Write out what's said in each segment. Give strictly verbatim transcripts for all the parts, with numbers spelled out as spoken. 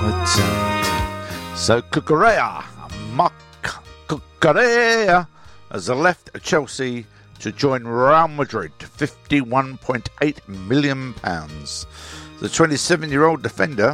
returned. So Cucurella, Marc Cucurella, has left Chelsea to join Real Madrid, fifty-one point eight million pounds. The twenty-seven-year-old defender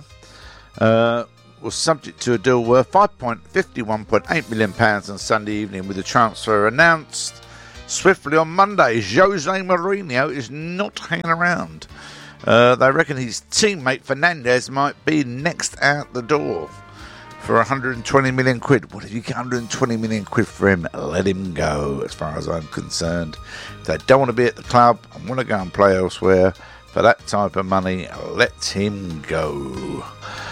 uh, was subject to a deal worth fifty-one point eight million pounds on Sunday evening, with the transfer announced swiftly on Monday. Jose Mourinho is not hanging around. Uh, they reckon his teammate Fernandes might be next out the door for one hundred twenty million quid. What if you get one hundred twenty million quid for him? Let him go, as far as I'm concerned. If they don't want to be at the club and want to go and play elsewhere for that type of money, let him go.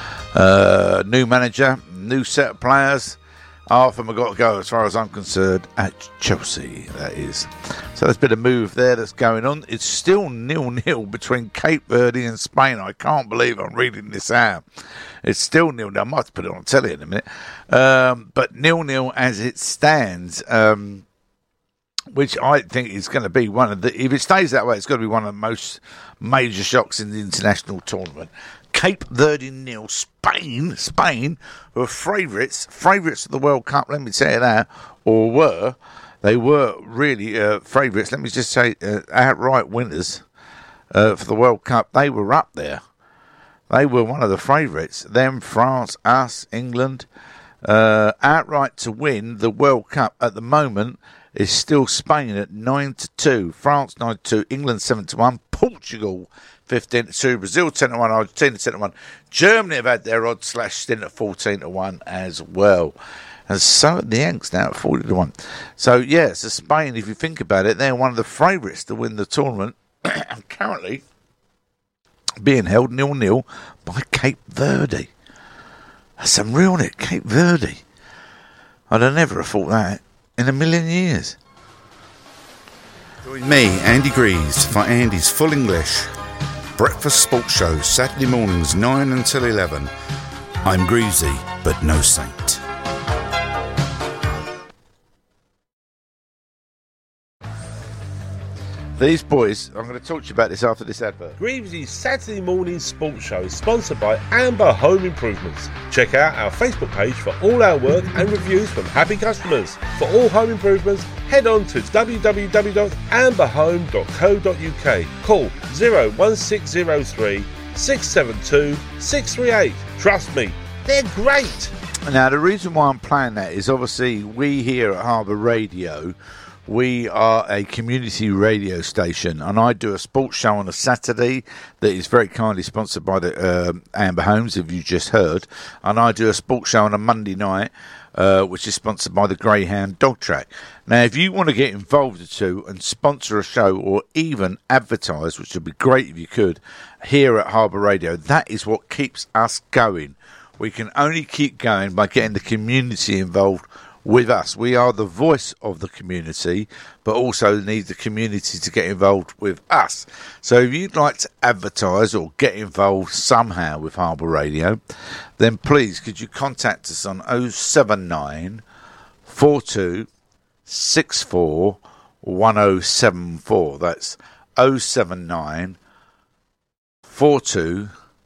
Uh, new manager, new set of players. Half of them have got to go, as far as I'm concerned, at Chelsea, that is. So there's been a move there that's going on. It's still nil-nil between Cape Verde and Spain. I can't believe I'm reading this out. It's still nil-nil. I might have to put it on telly in a minute. Um, but nil-nil as it stands, um, which I think is going to be one of the... If it stays that way, it's going to be one of the most major shocks in the international tournament. Cape Verde nil, Spain, Spain were favourites, favourites of the World Cup, let me say that, or were, they were really uh, favourites, let me just say, uh, outright winners uh, for the World Cup. They were up there. They were one of the favourites. Them, France, us, England, uh, outright to win the World Cup at the moment is still Spain at nine to two, France nine to two, England seven to one, Portugal fifteen to two, Brazil ten to one, Argentina ten to one. Germany have had their odd slash stint at fourteen to one as well. And so at the Yanks now at forty to one. So, yeah, so Spain, if you think about it, they're one of the favourites to win the tournament. Currently being held nil-nil by Cape Verde. That's unreal, isn't it? Cape Verde. I'd have never have thought that in a million years. Join me, Andy Greaves, for Andy's Full English Breakfast Sports Show, Saturday mornings nine until eleven. I'm Greavesy, but no saint. These boys, I'm going to talk to you about this after this advert. Greavesy's Saturday morning sports show is sponsored by Amber Home Improvements. Check out our Facebook page for all our work and reviews from happy customers. For all home improvements, head on to w w w dot amber home dot co dot u k. Call zero one six zero three, six seven two, six three eight. Trust me, they're great. Now, the reason why I'm playing that is obviously we here at Harbour Radio, we are a community radio station, and I do a sports show on a Saturday that is very kindly sponsored by the uh, Amber Homes, if you just heard, and I do a sports show on a Monday night, uh, which is sponsored by the Greyhound Dog Track. Now, if you want to get involved with two and sponsor a show or even advertise, which would be great if you could, here at Harbour Radio, that is what keeps us going. We can only keep going by getting the community involved with us. We are the voice of the community, but also need the community to get involved with us. So if you'd like to advertise or get involved somehow with Harbour Radio, then please could you contact us on oh seven nine, four two six four, one oh seven four. That's oh seven nine, four two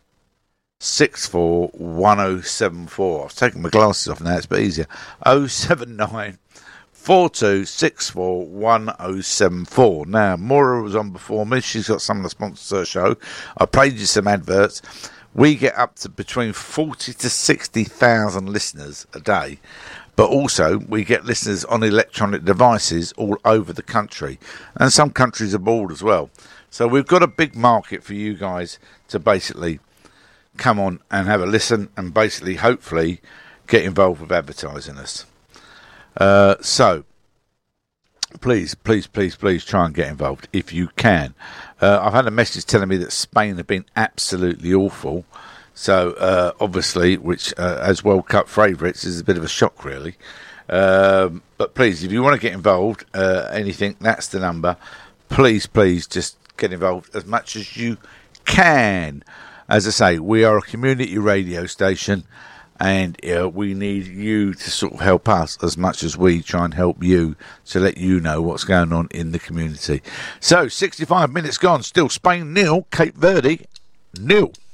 six four, one oh seven four. I've taken my glasses off now, it's a bit easier. oh seven nine, four two six four, one oh seven four. Now, Maura was on before me. She's got some of the sponsors of her show. I played you some adverts. We get up to between forty to sixty thousand listeners a day. But also, we get listeners on electronic devices all over the country. And some countries abroad as well. So we've got a big market for you guys to basically come on and have a listen and basically, hopefully, get involved with advertising us. Uh, so, please, please, please, please try and get involved if you can. Uh, I've had a message telling me that Spain have been absolutely awful. So, uh, obviously, which uh, as World Cup favourites is a bit of a shock, really. Um, but please, if you want to get involved, uh, anything, that's the number. Please, please, just get involved as much as you can. As I say, we are a community radio station, and uh, we need you to sort of help us as much as we try and help you to let you know what's going on in the community. So, sixty-five minutes gone, still Spain nil, Cape Verde nil.